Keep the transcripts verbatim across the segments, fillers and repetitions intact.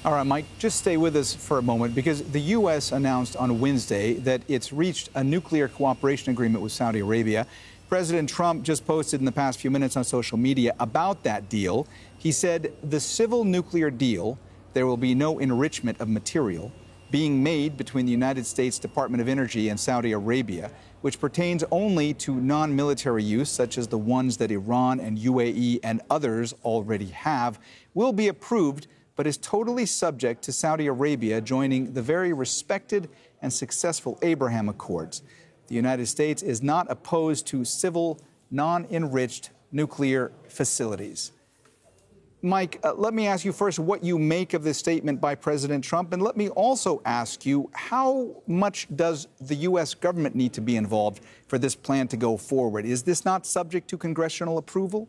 All right, Mike, just stay with us for a moment because the U S announced on Wednesday that it's reached a nuclear cooperation agreement with Saudi Arabia. President Trump just posted in the past few minutes on social media about that deal. He said the civil nuclear deal, there will be no enrichment of material being made between the United States Department of Energy and Saudi Arabia, which pertains only to non-military use, such as the ones that Iran and U A E and others already have, will be approved, but is totally subject to Saudi Arabia joining the very respected and successful Abraham Accords. The United States is not opposed to civil, non-enriched nuclear facilities. Mike, uh, let me ask you first what you make of this statement by President Trump, and let me also ask you, how much does the U S government need to be involved for this plan to go forward? Is this not subject to congressional approval?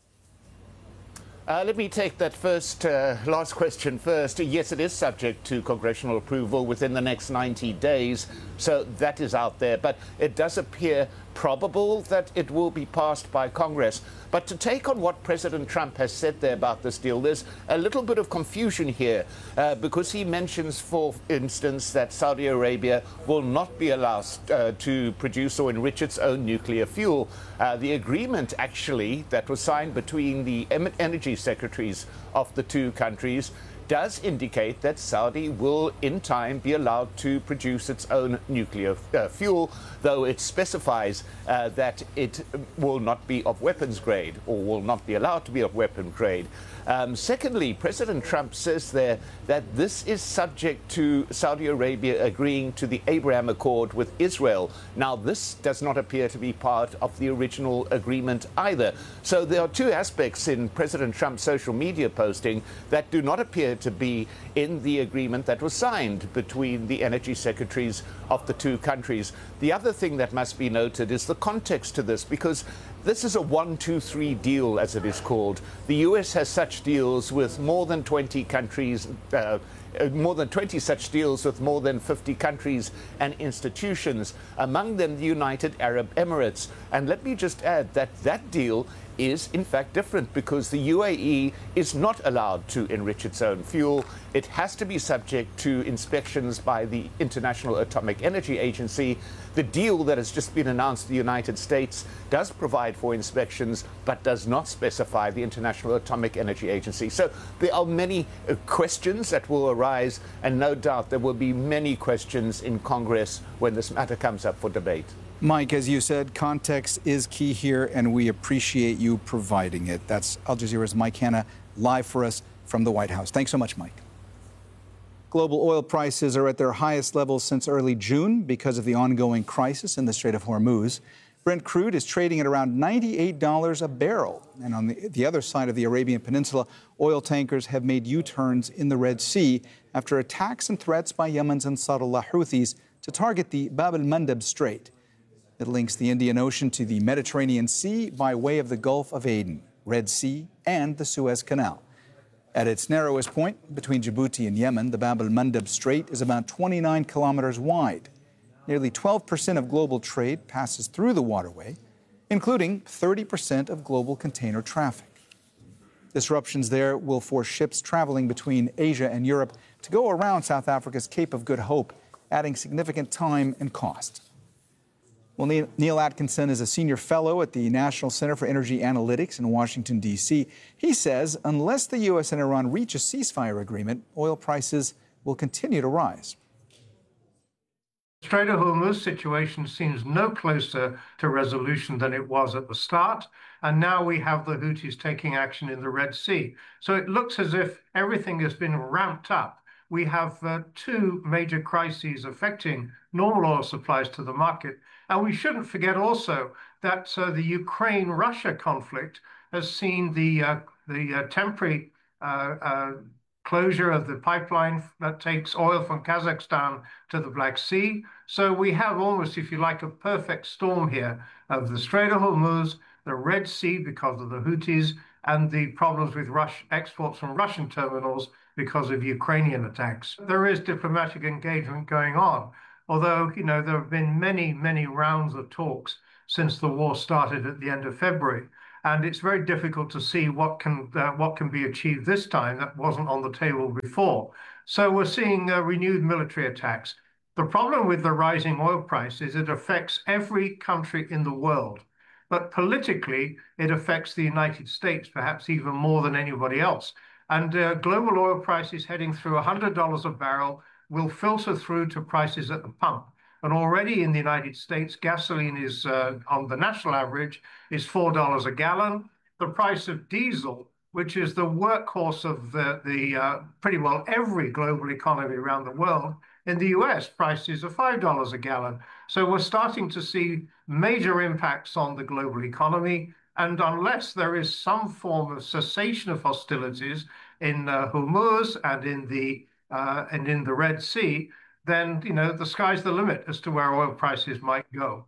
Uh, let me take that first, uh, last question first. Yes, it is subject to congressional approval within the next ninety days, so that is out there. But it does appear probable that it will be passed by Congress. But to take on what President Trump has said there about this deal, there's a little bit of confusion here uh, because he mentions, for instance, that Saudi Arabia will not be allowed uh, to produce or enrich its own nuclear fuel. Uh, the agreement, actually, that was signed between the energy secretaries of the two countries does indicate that Saudi will, in time, be allowed to produce its own nuclear uh, fuel, though it specifies uh, that it will not be of weapons grade or will not be allowed to be of weapon grade. Um, secondly, President Trump says there that this is subject to Saudi Arabia agreeing to the Abraham Accord with Israel. Now, this does not appear to be part of the original agreement either. So there are two aspects in President Trump's social media posting that do not appear to be in the agreement that was signed between the energy secretaries of the two countries. The other thing that must be noted is the context to this, because this is a one, two, three deal, as it is called. The U S has such deals with more than twenty countries, uh, more than twenty such deals with more than fifty countries and institutions, among them the United Arab Emirates. And let me just add that that deal is in fact different because the U A E is not allowed to enrich its own fuel. It has to be subject to inspections by the International Atomic Energy Agency. The deal that has just been announced in the United States does provide for inspections, but does not specify the International Atomic Energy Agency. So there are many uh, questions that will arise, and no doubt there will be many questions in Congress when this matter comes up for debate. Mike, as you said, context is key here, and we appreciate you providing it. That's Al Jazeera's Mike Hanna, live for us from the White House. Thanks so much, Mike. Global oil prices are at their highest levels since early June because of the ongoing crisis in the Strait of Hormuz. Brent crude is trading at around ninety-eight dollars a barrel. And on the, the other side of the Arabian Peninsula, oil tankers have made U-turns in the Red Sea after attacks and threats by Yemen's Ansarullah Houthis to target the Bab el-Mandeb Strait. It links the Indian Ocean to the Mediterranean Sea by way of the Gulf of Aden, Red Sea, and the Suez Canal. At its narrowest point between Djibouti and Yemen, the Bab el-Mandeb Strait is about twenty-nine kilometers wide. Nearly twelve percent of global trade passes through the waterway, including thirty percent of global container traffic. Disruptions there will force ships traveling between Asia and Europe to go around South Africa's Cape of Good Hope, adding significant time and cost. Well, Neil Atkinson is a senior fellow at the National Center for Energy Analytics in Washington, D C He says unless the U S and Iran reach a ceasefire agreement, oil prices will continue to rise. The Strait of Hormuz situation seems no closer to resolution than it was at the start, and now we have the Houthis taking action in the Red Sea. So it looks as if everything has been ramped up. We have uh, two major crises affecting normal oil supplies to the market. And we shouldn't forget also that uh, the Ukraine-Russia conflict has seen the, uh, the uh, temporary uh, uh, closure of the pipeline that takes oil from Kazakhstan to the Black Sea. So we have almost, if you like, a perfect storm here of the Strait of Hormuz, the Red Sea because of the Houthis, and the problems with Rush exports from Russian terminals because of Ukrainian attacks. There is diplomatic engagement going on, although, you know, there have been many, many rounds of talks since the war started at the end of February. And it's very difficult to see what can uh, what can be achieved this time that wasn't on the table before. So we're seeing uh, renewed military attacks. The problem with the rising oil price is it affects every country in the world. But politically, it affects the United States perhaps even more than anybody else. And uh, global oil prices heading through one hundred dollars a barrel will filter through to prices at the pump. And already in the United States, gasoline is, uh, on the national average, is four dollars a gallon. The price of diesel, which is the workhorse of the, the uh, pretty well every global economy around the world, in the U S, prices are five dollars a gallon. So we're starting to see major impacts on the global economy. And unless there is some form of cessation of hostilities in uh, Hormuz and in the uh, and in the Red Sea, then, you know, the sky's the limit as to where oil prices might go.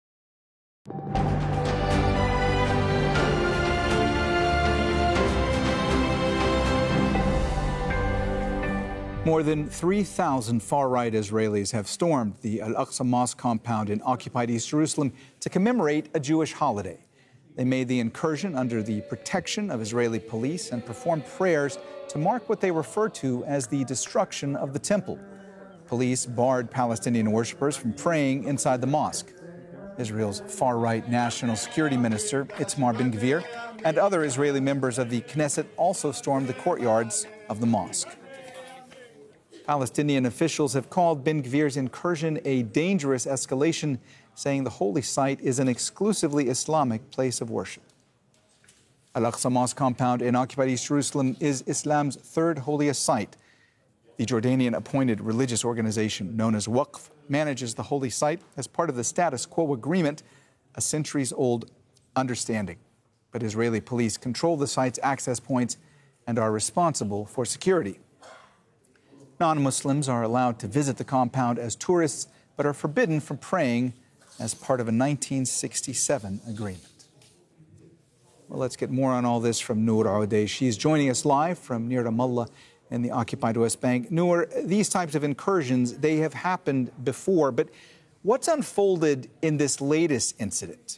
More than three thousand far-right Israelis have stormed the Al-Aqsa Mosque compound in occupied East Jerusalem to commemorate a Jewish holiday. They made the incursion under the protection of Israeli police and performed prayers to mark what they refer to as the destruction of the temple. Police barred Palestinian worshippers from praying inside the mosque. Israel's far-right National Security Minister, Itamar Ben-Gvir, and other Israeli members of the Knesset also stormed the courtyards of the mosque. Palestinian officials have called Ben-Gvir's incursion a dangerous escalation, saying the holy site is an exclusively Islamic place of worship. Al-Aqsa Mosque compound in occupied East Jerusalem is Islam's third holiest site. The Jordanian-appointed religious organization known as Waqf manages the holy site as part of the status quo agreement, a centuries-old understanding. But Israeli police control the site's access points and are responsible for security. Non-Muslims are allowed to visit the compound as tourists, but are forbidden from praying as part of a nineteen sixty-seven agreement. Well, let's get more on all this from Noor Audeh. She's joining us live from near Ramallah in the occupied West Bank. Noor, these types of incursions, they have happened before, but what's unfolded in this latest incident?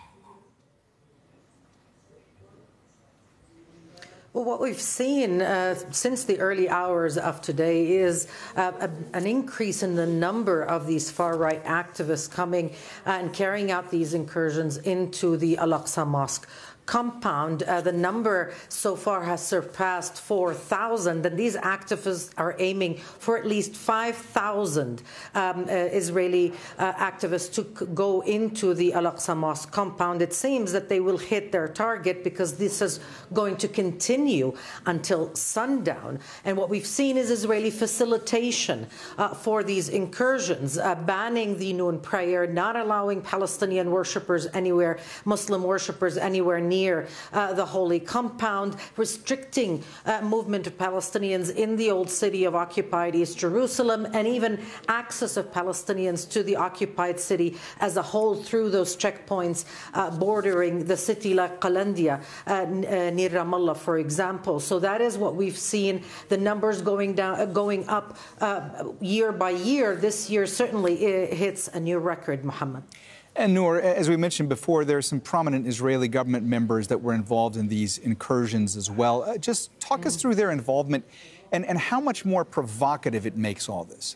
Well, what we've seen uh, since the early hours of today is uh, a, an increase in the number of these far-right activists coming and carrying out these incursions into the Al-Aqsa Mosque compound. Uh, the number so far has surpassed four thousand, and these activists are aiming for at least five thousand um, uh, Israeli uh, activists to go into the Al-Aqsa Mosque compound. It seems that they will hit their target because this is going to continue until sundown. And what we've seen is Israeli facilitation uh, for these incursions, uh, banning the noon prayer, not allowing Palestinian worshippers anywhere, Muslim worshippers anywhere near Near uh, the holy compound, restricting uh, movement of Palestinians in the old city of occupied East Jerusalem, and even access of Palestinians to the occupied city as a whole through those checkpoints uh, bordering the city like Qalandia, uh, uh, near Ramallah, for example. So that is what we've seen, the numbers going down, uh, going up uh, year by year. This year certainly uh, hits a new record, Mohammed. And Noor, as we mentioned before, there are some prominent Israeli government members that were involved in these incursions as well. Uh, just talk mm. us through their involvement and, and how much more provocative it makes all this.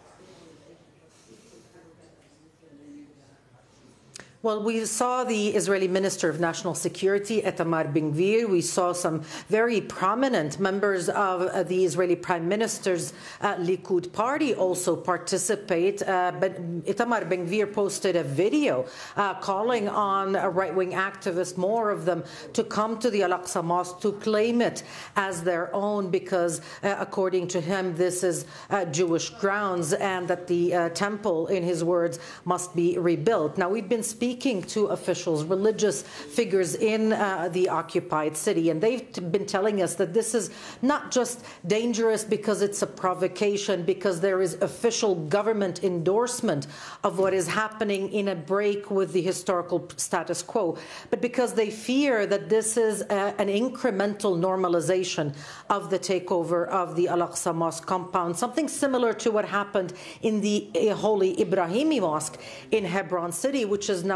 Well, we saw the Israeli Minister of National Security, Itamar Ben-Gvir. We saw some very prominent members of uh, the Israeli Prime Minister's uh, Likud party also participate. Uh, but Itamar Ben-Gvir posted a video uh, calling on uh, right-wing activists, more of them, to come to the Al-Aqsa Mosque to claim it as their own because, uh, according to him, this is uh, Jewish grounds and that the uh, temple, in his words, must be rebuilt. Now, we've been speaking to officials, religious figures in uh, the occupied city, and they've been telling us that this is not just dangerous because it's a provocation, because there is official government endorsement of what is happening in a break with the historical status quo, but because they fear that this is a, an incremental normalization of the takeover of the Al-Aqsa Mosque compound, something similar to what happened in the uh, Holy Ibrahimi Mosque in Hebron City, which is now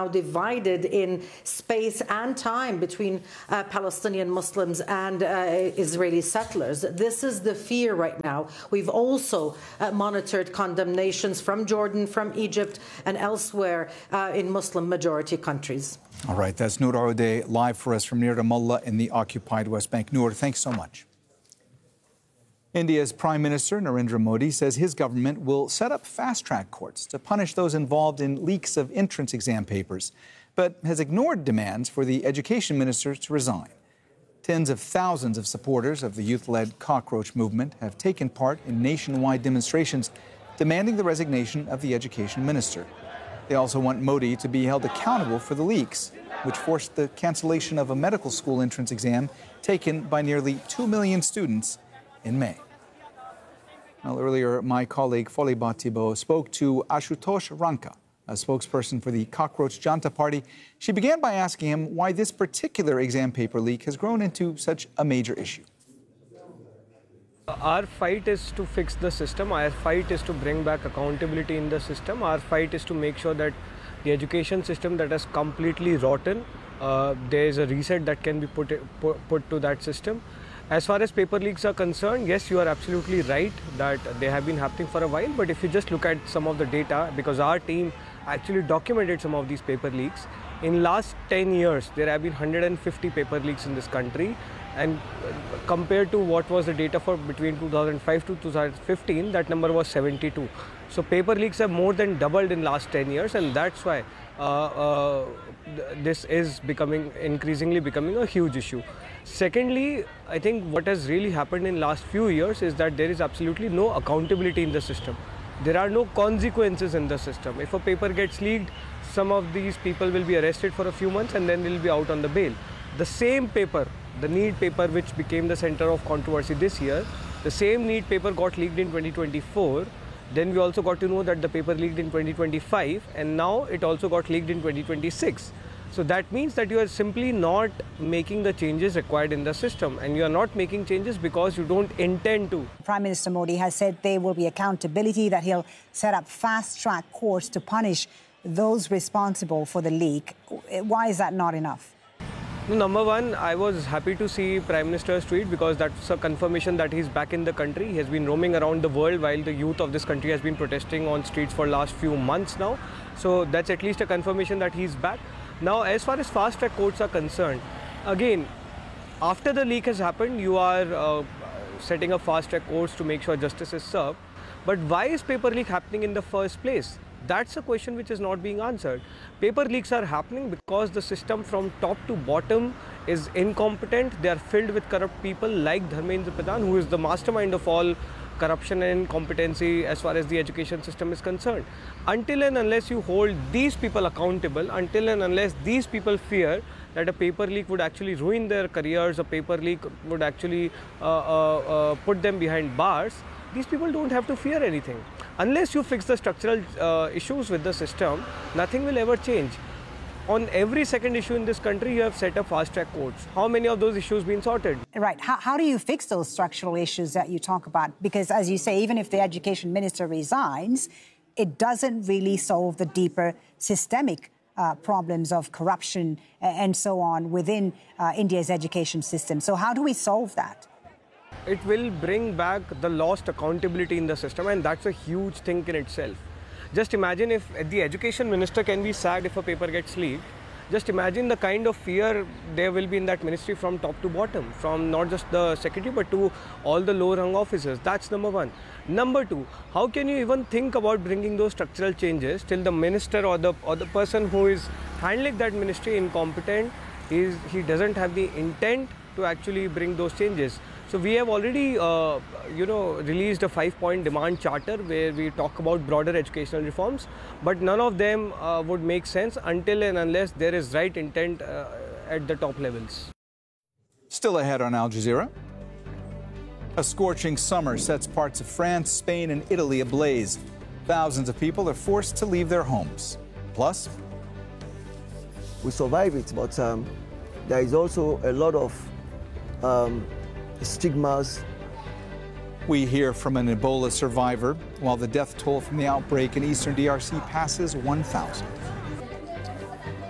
divided in space and time between uh, Palestinian Muslims and uh, Israeli settlers. This is the fear right now. We've also uh, monitored condemnations from Jordan, from Egypt, and elsewhere uh, in Muslim-majority countries. All right, that's Noor Odeh live for us from near Ramallah in the occupied West Bank. Noor, thanks so much. India's Prime Minister Narendra Modi says his government will set up fast-track courts to punish those involved in leaks of entrance exam papers, but has ignored demands for the education minister to resign. Tens of thousands of supporters of the youth-led cockroach movement have taken part in nationwide demonstrations demanding the resignation of the education minister. They also want Modi to be held accountable for the leaks, which forced the cancellation of a medical school entrance exam taken by nearly two million students in May. Well, earlier, my colleague Foliba Thibault spoke to Ashutosh Ranka, a spokesperson for the Cockroach Janta Party. She began by asking him why this particular exam paper leak has grown into such a major issue. Our fight is to fix the system. Our fight is to bring back accountability in the system. Our fight is to make sure that the education system that is completely rotten, uh, there is a reset that can be put, put, put to that system. As far as paper leaks are concerned, yes, you are absolutely right that they have been happening for a while. But if you just look at some of the data, because our team actually documented some of these paper leaks, in last ten years, there have been one hundred fifty paper leaks in this country. And compared to what was the data for between two thousand five to two thousand fifteen, that number was seventy-two. So paper leaks have more than doubled in last ten years, and that's why uh, uh, this is becoming increasingly becoming a huge issue. Secondly, I think what has really happened in last few years is that there is absolutely no accountability in the system. There are no consequences in the system. If a paper gets leaked, some of these people will be arrested for a few months and then will be out on the bail. The same paper, the NEET paper which became the center of controversy this year, the same NEET paper got leaked in twenty twenty-four. Then we also got to know that the paper leaked in twenty twenty-five, and now it also got leaked in twenty twenty-six. So that means that you are simply not making the changes required in the system, and you are not making changes because you don't intend to. Prime Minister Modi has said there will be accountability, that he'll set up fast-track courts to punish those responsible for the leak. Why is that not enough? Number one, I was happy to see Prime Minister's tweet because that's a confirmation that he's back in the country. He has been roaming around the world while the youth of this country has been protesting on streets for last few months now. So that's at least a confirmation that he's back. Now, as far as fast-track courts are concerned, again, after the leak has happened, you are uh, setting up fast-track courts to make sure justice is served. But why is paper leak happening in the first place? That's a question which is not being answered. Paper leaks are happening because the system from top to bottom is incompetent. They are filled with corrupt people like Dharmendra Pradhan, who is the mastermind of all corruption and incompetency as far as the education system is concerned. Until and unless you hold these people accountable, until and unless these people fear that a paper leak would actually ruin their careers, a paper leak would actually uh, uh, uh, put them behind bars, these people don't have to fear anything. Unless you fix the structural uh, issues with the system, nothing will ever change. On every second issue in this country, you have set up fast-track courts. How many of those issues been sorted? Right. How, how do you fix those structural issues that you talk about? Because, as you say, even if the education minister resigns, it doesn't really solve the deeper systemic uh, problems of corruption and so on within uh, India's education system. So how do we solve that? It will bring back the lost accountability in the system, and that's a huge thing in itself. Just imagine if the education minister can be sacked if a paper gets leaked. Just imagine the kind of fear there will be in that ministry from top to bottom, from not just the secretary but to all the lower rung officers. That's number one. Number two, how can you even think about bringing those structural changes till the minister or the or the person who is handling that ministry incompetent, is he doesn't have the intent to actually bring those changes. So we have already, uh, you know, released a five-point demand charter where we talk about broader educational reforms, but none of them uh, would make sense until and unless there is right intent uh, at the top levels. Still ahead on Al Jazeera. A scorching summer sets parts of France, Spain, and Italy ablaze. Thousands of people are forced to leave their homes. Plus, we survive it, but um, there is also a lot of um, stigmas. We hear from an Ebola survivor while the death toll from the outbreak in eastern D R C passes one thousand.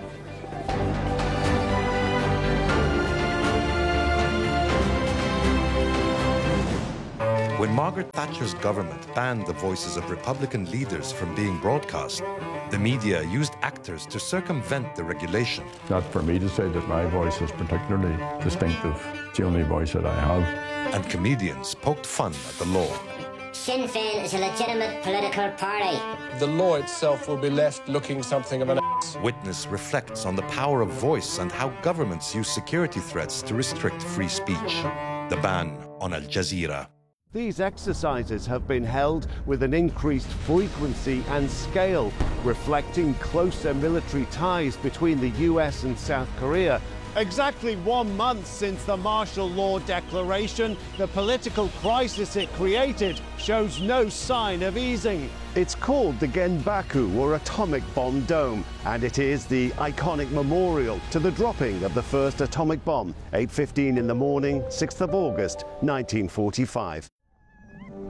When Margaret Thatcher's government banned the voices of Republican leaders from being broadcast, the media used actors to circumvent the regulation. Not for me to say that my voice is particularly distinctive. It's the only voice that I have. And comedians poked fun at the law. Sinn Féin is a legitimate political party. The law itself will be left looking something of an ass. Witness reflects on the power of voice and how governments use security threats to restrict free speech. The ban on Al Jazeera. These exercises have been held with an increased frequency and scale, reflecting closer military ties between the U S and South Korea. Exactly one month since the martial law declaration, the political crisis it created shows no sign of easing. It's called the Genbaku, or Atomic Bomb Dome, and it is the iconic memorial to the dropping of the first atomic bomb, eight fifteen in the morning, sixth of August, nineteen forty-five.